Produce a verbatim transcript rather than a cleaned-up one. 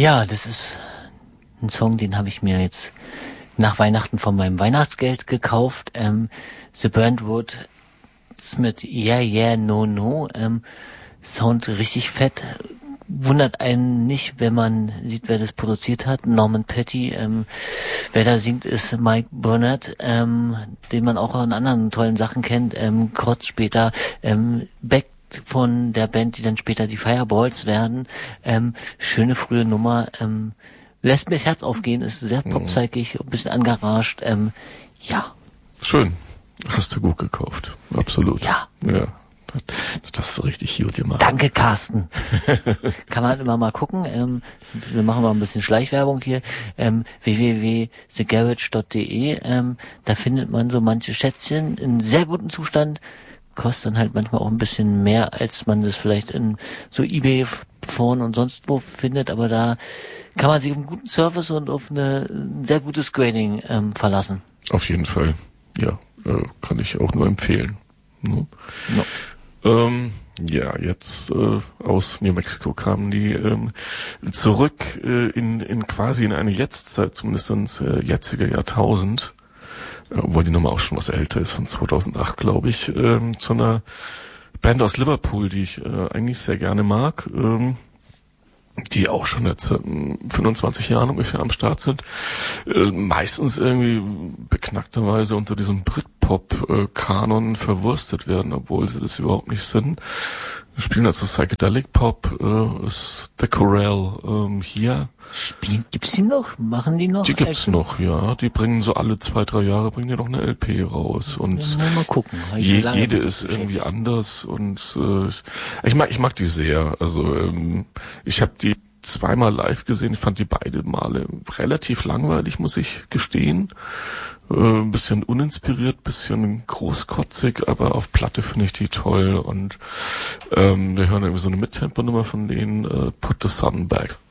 Ja, das ist ein Song, den habe ich mir jetzt nach Weihnachten von meinem Weihnachtsgeld gekauft. Ähm, The Burnt Wood mit Yeah, Yeah, No, No. Ähm, Sound richtig fett. Wundert einen nicht, wenn man sieht, wer das produziert hat. Norman Petty. Ähm, wer da singt, ist Mike Burnett, ähm, den man auch an anderen tollen Sachen kennt. Ähm, kurz später ähm, Beck von der Band, die dann später die Fireballs werden. Ähm, schöne frühe Nummer. Ähm, lässt mir das Herz aufgehen. Ist sehr popzeigig, ein bisschen angaraged. Ähm, ja. Schön. Hast du gut gekauft. Absolut. Ja. Ja. Das hast du richtig gut gemacht. Danke, Carsten. Kann man immer mal gucken. Ähm, wir machen mal ein bisschen Schleichwerbung hier. Ähm, w w w punkt the garage punkt d e. Ähm, da findet man so manche Schätzchen in sehr gutem Zustand. Kostet dann halt manchmal auch ein bisschen mehr, als man das vielleicht in so eBay, Foren und sonst wo findet. Aber da kann man sich auf einen guten Service und auf eine, ein sehr gutes Grading ähm, verlassen. Auf jeden Fall. Ja, äh, kann ich auch nur empfehlen. Ne? No. Ähm, ja, jetzt äh, aus New Mexico kamen die ähm, zurück äh, in, in quasi in eine Jetztzeit, zumindest ins äh, jetzige Jahrtausend, äh, obwohl die Nummer auch schon was älter ist, von zweitausendacht, glaube ich, ähm, zu einer Band aus Liverpool, die ich äh, eigentlich sehr gerne mag, ähm, die auch schon jetzt ähm, fünfundzwanzig Jahren ungefähr am Start sind, äh, meistens irgendwie beknackterweise unter diesem Britpop-Kanon verwurstet werden, obwohl sie das überhaupt nicht sind. Wir spielen also Psychedelic Pop, äh, ist The Corral ähm, hier. Spielen, gibt's die noch? Machen die noch? Die gibt's also noch, ja. Die bringen so alle zwei, drei Jahre bringen die noch eine L P raus. Und ja, mal gucken. Je, jede ist irgendwie anders und äh, ich mag ich mag die sehr. Also ähm, ich habe die zweimal live gesehen. Ich fand die beide Male relativ langweilig, muss ich gestehen. Äh, ein bisschen uninspiriert, bisschen großkotzig, aber auf Platte finde ich die toll. Und ähm, wir hören irgendwie so eine Mittempo-Nummer von denen, äh, Put the Sun Back.